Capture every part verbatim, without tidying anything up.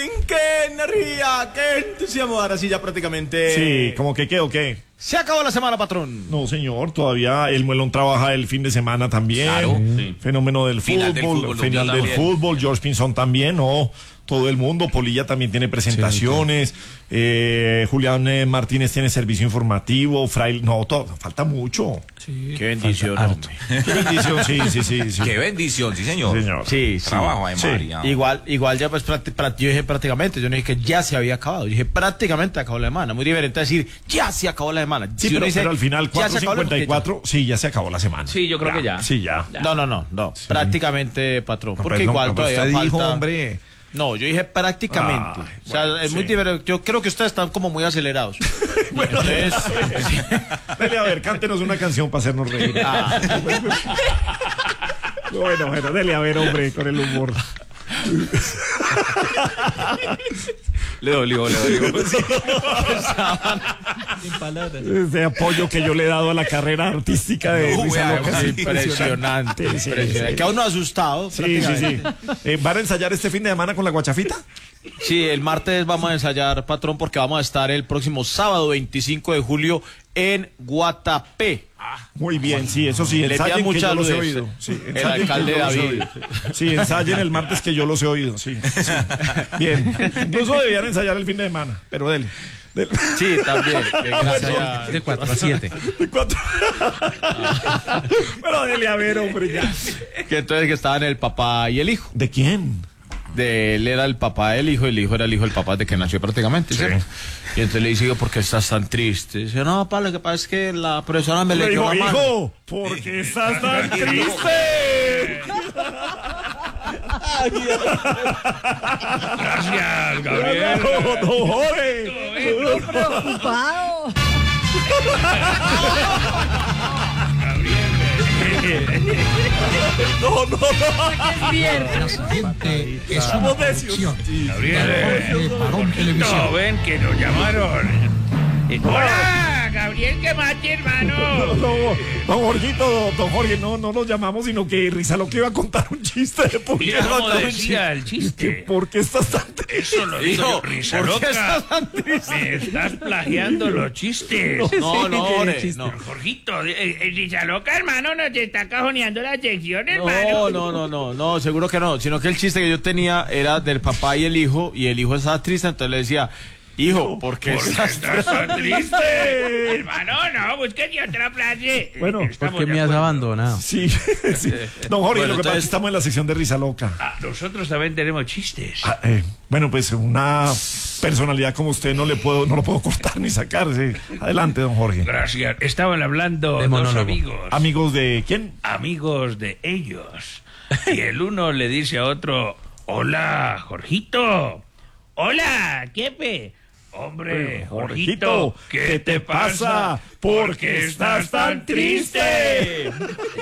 qué energía, qué entusiasmo. Ahora sí ya prácticamente... Sí, ¿cómo que qué o qué? Se acabó la semana, patrón. No, señor, todavía el Muelón trabaja el fin de semana también. Claro, sí. Fenómeno del Final fútbol, del fútbol, final del también. fútbol, George Pinzón también, no, todo el mundo, Polilla también tiene presentaciones, eh, Julián eh, Martínez tiene servicio informativo, Fraile, no, todo, falta mucho. Sí. Qué bendición, hombre. Qué bendición, sí, sí, sí, sí. Qué bendición, sí, señor. Sí, señor. Sí, sí. Trabajo de Sí. María. Igual, igual ya pues prácti- pra- yo dije prácticamente, yo no dije que ya se había acabado, yo dije prácticamente acabó la semana, muy diferente a decir ya se acabó la semana. Sí, Si uno pero, dice, pero al final, ya se cuatro acabó la- cincuenta y cuatro, sí, ya se acabó la semana. Sí, yo creo que ya. Sí, ya. No, no, no, no, prácticamente, patrón, No, porque pero no, igual no, pero todavía usted falta... dijo, hombre. No, yo dije prácticamente. Ay, o sea, bueno, es sí. muy diferente. Yo creo que ustedes están como muy acelerados. Bueno, Entonces, dele, a ver, cántenos una canción para hacernos reír. ah, Bueno, bueno, dele a ver, hombre, con el humor. Le dolió, le dolió. Ese apoyo que yo le he dado a la carrera artística de No, Risa vea, Loca es impresionante. Sí, sí, impresionante. sí. Que a uno asustado. Sí, sí, sí. prácticamente. Eh, ¿Van a ensayar este fin de semana con la guachafita? Sí, el martes vamos a ensayar, patrón, porque vamos a estar el próximo sábado veinticinco de julio en Guatapé. Muy bien, sí, eso sí, Le ensayen envían que yo muchas los he luces. oído. Sí, El ensayen que alcalde yo los he David. oído. Sí, ensayen el martes que yo los he oído, sí. sí. Bien, incluso debían ensayar el fin de semana, pero dele. dele. Sí, también. que gracias a- De cuatro a siete. De cuatro. Pero dele a ver, hombre, ya. que entonces que estaban el papá y el hijo. ¿De quién? De él era el papá del hijo, el hijo era el hijo del papá de que nació prácticamente, ¿cierto? Y entonces le dice, ¿por qué estás tan triste? Y dice, no, papá, lo que pasa es que la profesora me Le leyó dijo, la mano. hijo, ¿por qué estás tan triste? Gracias, Gabriel. No, no, Jorge. Preocupado. No, no, no. Es viernes. Siguiente es una Somos necios. producción Gabriel. de Parón No, Televisión. ven que nos llamaron. Eh, ¡Hola! Gabriel, ¿qué más, hermano? No, no, don Jorgito, don Jorge, no, no nos llamamos, sino que Risa lo que iba a contar un chiste de por qué Mira estás cómo tan decía el chiste. ¿Por qué estás tan triste? Eso lo digo Hijo, yo, risa ¿por qué loca. estás tan triste? Me estás plagiando los chistes. No, no, Jorge, no. Jorgito, eh, eh, risa loca, hermano, nos está cajoneando la sección, No, hermano. no, no, no, no, seguro que no, sino que el chiste que yo tenía era del papá y el hijo, y el hijo estaba triste, entonces le decía, hijo, ¿por qué ¿Por qué estás estás tan triste? Hermano, no, búsquete otra frase. Bueno, Estamos ¿Por qué de me has acuerdo. abandonado? Sí, sí. Don Jorge, Bueno, lo que pasa es que entonces- estamos en la sección de Risa Loca. Ah, nosotros también tenemos chistes. Ah, eh, bueno, pues una personalidad como usted no le puedo, no lo puedo cortar ni sacar. Sí. Adelante, don Jorge. Gracias. Estaban hablando De dos monólogo. amigos. Amigos de quién? amigos de ellos. Y el uno le dice a otro, hola, Jorgito. Hola, Kepe. Hombre, Jorgito, ¿qué te pasa? ¿Por qué estás tan triste?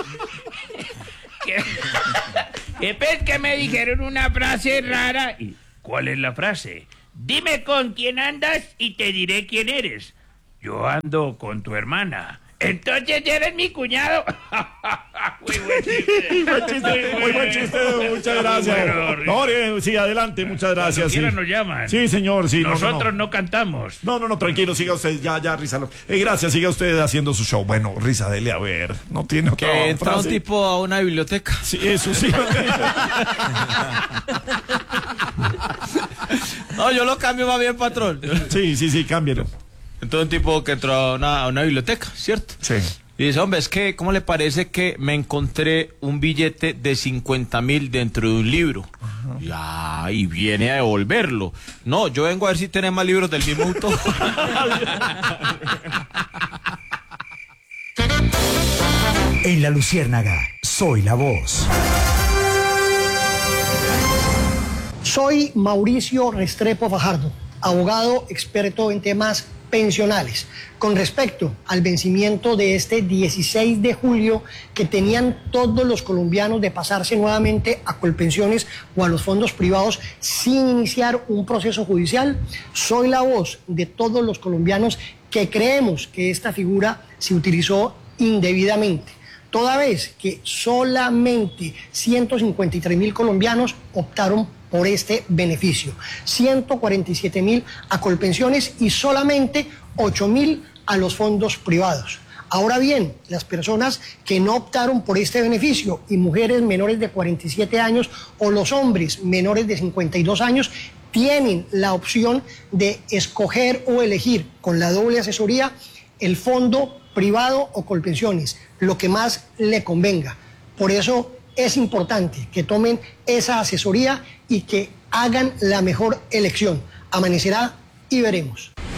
¿Qué? Kepe, es que me dijeron una frase rara. ¿Y cuál es la frase? Dime con quién andas y te diré quién eres. Yo ando con tu hermana. Entonces eres mi cuñado. Muy buen chiste. Buen chiste, muy buen chiste, muchas gracias. Bueno, Don Jorge, sí, adelante, muchas gracias. Cuando quiera sí. nos llaman. Sí, señor, sí. no, no, no. Nosotros no cantamos. No, no, no, tranquilo, siga usted, ya, ya, Risa. Lo- Eh, gracias, siga usted haciendo su show. Bueno, Risa, dele a ver. No tiene otra Que entra un frase. tipo a una biblioteca. Sí, eso sí. No, yo lo cambio más bien, patrón. Sí, sí, sí, cámbialo. Entonces un tipo que entró a una, a una biblioteca, ¿cierto? Sí. Y dice, hombre, es que, ¿cómo le parece que me encontré un billete de cincuenta mil dentro de un libro? Ya, y viene a devolverlo. No, yo vengo a ver si tiene más libros del mismo autor. En La Luciérnaga, soy la voz. Soy Mauricio Restrepo Fajardo, abogado experto en temas pensionales. Con respecto al vencimiento de este dieciséis de julio que tenían todos los colombianos de pasarse nuevamente a Colpensiones o a los fondos privados sin iniciar un proceso judicial, soy la voz de todos los colombianos que creemos que esta figura se utilizó indebidamente. toda vez que solamente ciento cincuenta y tres mil colombianos optaron por este beneficio, ciento cuarenta y siete mil a Colpensiones y solamente ocho mil a los fondos privados. Ahora bien, las personas que no optaron por este beneficio y mujeres menores de cuarenta y siete años o los hombres menores de cincuenta y dos años tienen la opción de escoger o elegir con la doble asesoría el fondo privado o Colpensiones, lo que más le convenga. Por eso es importante que tomen esa asesoría y que hagan la mejor elección. Amanecerá y veremos.